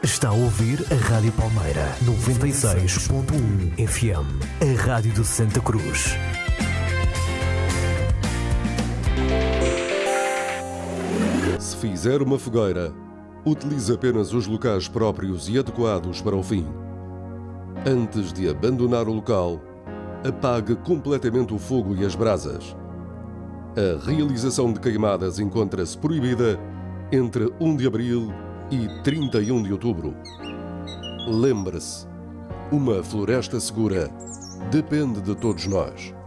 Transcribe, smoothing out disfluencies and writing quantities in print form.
Está a ouvir a Rádio Palmeira 96.1 FM, a Rádio de Santa Cruz. Se fizer uma fogueira, utilize apenas os locais próprios e adequados para o fim. Antes de abandonar o local, apague completamente o fogo e as brasas. A realização de queimadas encontra-se proibida entre 1 de abril e 31 de outubro. Lembre-se, uma floresta segura depende de todos nós.